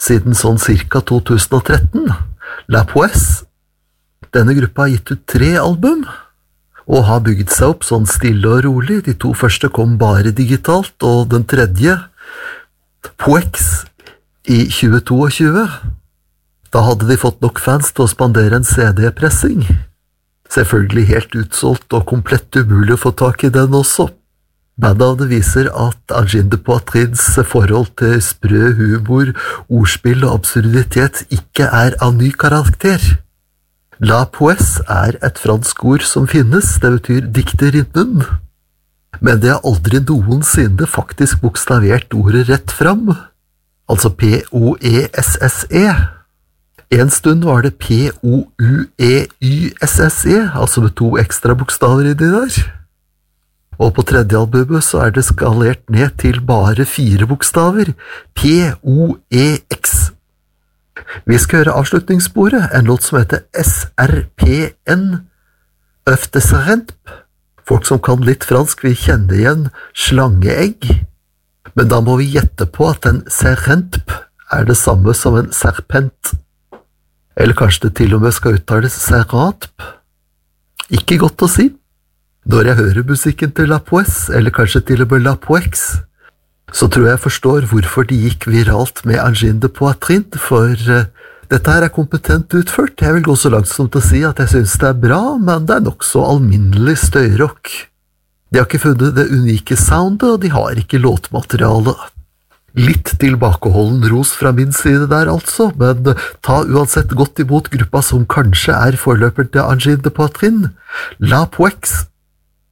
siden sånn cirka 2013. La Poisse. Denne gruppa har gitt ut 3 album, og har bygget seg opp sånn stille og rolig. De 2 første kom bare digitalt, og den tredje, Poix, i 2022. Da hadde de fått nok fans til å spandere en CD-pressing. Selvfølgelig helt utsolgt og komplett umulig å få tak i den også. Bandet viser at Angine de Poitrines forhold til sprø humor, ordspill og absurditet ikke er av ny karakter. La Poisse er et fransk ord som finnes, det betyr dikterinnen. Men det har aldri noensinne faktisk bokstavert ordet rett fram, altså P-O-E-S-S-E. En stund var det P-O-U-E-Y-S-S-E, altså med 2 ekstra bokstaver i de der. Og på tredje albumet så er det skalert ned til bare 4 bokstaver, P-O-E-X. Vi skal høre avslutningssporet, en låt som heter S-R-P-N, Øf de Serentp. Folk som kan litt fransk vil kjenne igjen slangeegg, men da må vi gjette på at en serentp er det samme som en serpent. Eller kanskje det til og med skal uttales serantp. Ikke godt å si. Når jeg hører musikken til La Poisse, eller kanskje til og med La Poix, så tror jeg forstår hvorfor de gikk viralt med Angine de Poitrines, for dette her er kompetent utført. Jeg vil gå så langt som til å si at jeg synes det er bra, men det er nok så alminnelig støyrock. De har ikke funnet det unike soundet, og de har ikke låtmateriale. Litt tilbakeholden ros fra min side der altså, men ta uansett godt imot gruppa som kanskje er forløper til Angine de Poitrines, La Poix.